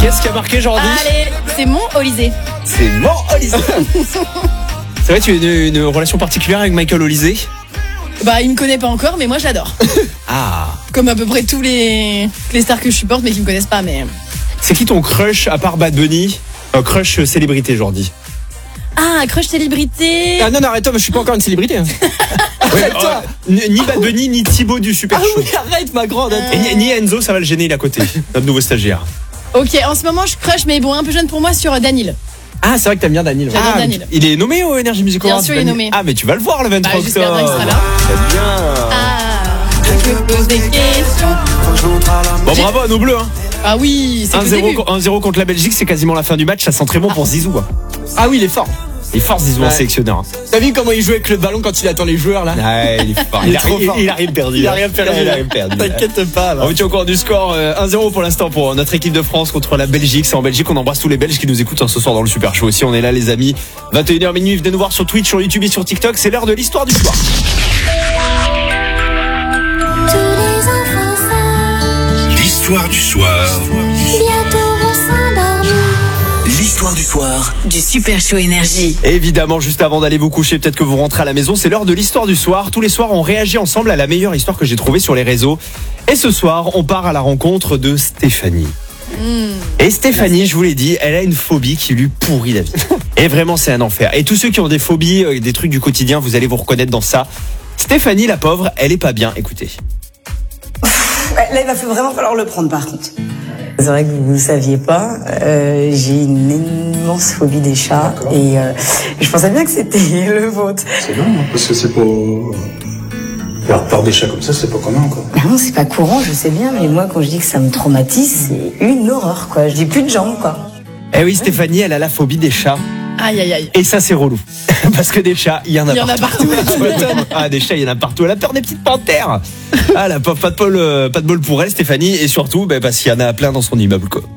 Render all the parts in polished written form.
Qu'est-ce qui a marqué Jordi? Allez, c'est mon Olysée. C'est mon Olysée. C'est vrai, tu as une relation particulière avec Michael Olysée? Bah, il me connaît pas encore, mais moi je l'adore. Ah. Comme à peu près tous les stars que je supporte, mais qui me connaissent pas. Mais C'est qui ton crush à part Bad Bunny? Crush célébrité, Jordi. ah, crush célébrité. Ah non, arrête-toi, je suis pas encore une célébrité. Ouais, ni Bad Bunny, ni Thibaut du Super Show. Arrête, ma grande. Et ni Enzo, ça va le gêner, il est à côté. Notre nouveau stagiaire. Ok, en ce moment je crush, mais bon, un peu jeune pour moi sur Daniel. Ah, c'est vrai que t'aimes bien Daniel. J'adore Daniel. Il est nommé au Energy Music Bien Awards. sûr, il est nommé. Ah, mais tu vas le voir le 23 Bah, j'espère bien octobre. qu'il sera là. Très bien. Ah, je me pose des questions. Bon, bravo à nos bleus. Hein. Ah oui, c'est le début. 1-0 contre la Belgique, c'est quasiment la fin du match. Ça sent très bon pour Zizou. Hein. Ah oui, il est fort. Il force Zizou en Ouais. sélectionneur. Hein. T'as vu comment il jouait avec le ballon quand il attend les joueurs là? Ouais, il est fort. Il est trop fort. Il a rien perdu. Il a rien perdu. Il a rien perdu. T'inquiète pas là. On tient encore du score 1-0 pour l'instant pour notre équipe de France contre la Belgique. C'est en Belgique, on embrasse tous les Belges qui nous écoutent ce soir dans le Super Show aussi. On est là les amis, 21h minuit, venez nous voir sur Twitch, sur YouTube et sur TikTok. C'est l'heure de l'histoire du soir. L'histoire du soir. Bientôt vont s'endormir. L'histoire du soir. Du Super Show Énergie. Évidemment, juste avant d'aller vous coucher, peut-être que vous rentrez à la maison, c'est l'heure de l'histoire du soir. Tous les soirs, on réagit ensemble à la meilleure histoire que j'ai trouvée sur les réseaux. Et ce soir, on part à la rencontre de Stéphanie. Et Stéphanie, je vous l'ai dit, elle a une phobie qui lui pourrit la vie. Et vraiment, c'est un enfer. Et tous ceux qui ont des phobies, des trucs du quotidien, vous allez vous reconnaître dans ça. Stéphanie, la pauvre, elle est pas bien. Écoutez. Ouais, là, il va vraiment falloir le prendre, par contre. C'est vrai que vous ne saviez pas, j'ai une immense phobie des chats et je pensais bien que c'était le vôtre. C'est long, hein, parce que c'est pas... Avoir peur des chats comme ça, c'est pas commun, quoi. Ah non, c'est pas courant, je sais bien, mais moi, quand je dis que ça me traumatise, c'est une horreur, quoi. Je dis plus de jambes, quoi. Eh oui, Stéphanie, elle a la phobie des chats. Aïe, aïe, aïe. Et ça, c'est relou. Parce que des chats, il y en a Il y en a partout. Ah, des chats, il y en a partout. Elle a peur des petites panthères. Ah, la pauvre, pas de bol pour elle, Stéphanie. Et surtout, parce qu'il y en a plein dans son immeuble, quoi.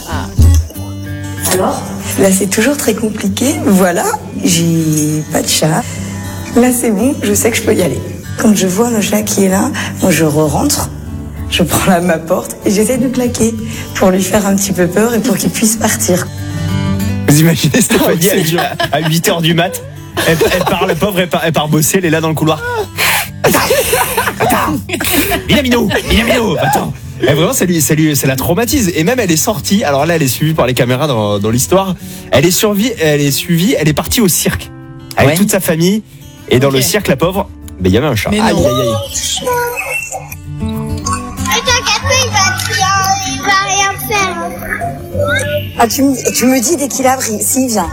Alors, là, c'est toujours très compliqué. Voilà, j'ai pas de chat. Là, c'est bon, je sais que je peux y aller. Quand je vois le chat qui est là, moi, je rentre, je prends ma porte et j'essaie de claquer pour lui faire un petit peu peur et pour qu'il puisse partir. Vous imaginez Stéphanie à 8h du mat, elle part, la pauvre, elle part bosser, elle est là dans le couloir. Attends, Minamino, attends. Et vraiment, ça la traumatise. Et même, elle est sortie. Alors là, elle est suivie par les caméras dans l'histoire. Elle est suivie. Elle est partie au cirque avec toute sa famille. Et dans le cirque, la pauvre, il y avait un chat. Mais Aïe, non. aïe, aïe. Il va rien faire. Ah, tu me dis dès qu'il arrive, s'il vient.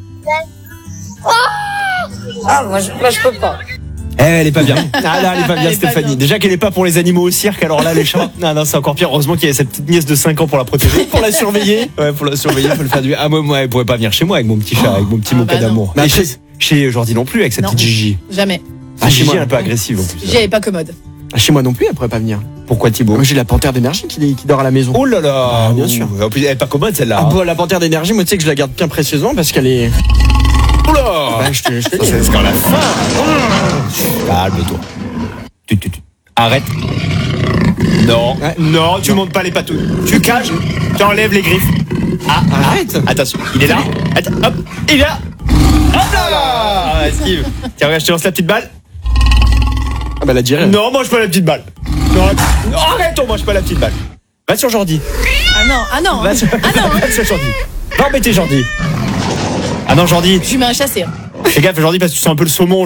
Ah, moi, je peux pas. Elle est pas bien. Ah là, elle est pas bien, Elle est pas Stéphanie. bien. Déjà qu'elle est pas pour les animaux au cirque, alors là, les chats. Non, c'est encore pire. Heureusement qu'il y a cette petite nièce de 5 ans pour la protéger. Pour la surveiller. Ouais, pour la surveiller, faut le faire du. Ah, moi, elle pourrait pas venir chez moi avec mon petit chat, avec mon petit moquet bah non. d'amour. Mais Et chez Jordi non plus, avec sa Non. petite Gigi. Jamais. Ah, chez Gigi, moi. elle est un peu agressive en plus. J'y avais pas commode. Ah, chez moi non plus, elle pourrait pas venir. Pourquoi Thibaut? Moi, j'ai la panthère d'énergie qui dort à la maison. Oh là là. Ah, bien sûr. En plus, elle est pas commode celle-là. Ah, bon, la panthère d'énergie, moi, tu sais que je la garde bien précieusement parce qu'elle est. Oh là. Bah, je te dis. C'est jusqu'à la fin. Calme-toi. Tu. Arrête. Non. Ouais. Non, tu montes pas les patouilles. Tu caches. Tu enlèves les griffes. Ah, Arrête. attention. Il est là. Attends, hop. Il est là. Hop là. Ah, Steve. Tiens, regarde, je te lance la petite balle. Ah, bah, la dirait. Non, mange pas la petite balle. Non, arrête, on mange pas la petite balle. Va sur Jordi. Ah non. Va sur Jordi. Va embêter Jordi. Ah non, Jordi. Je lui mets un chassé. Fais gaffe, Jordi, parce que tu sens un peu le saumon.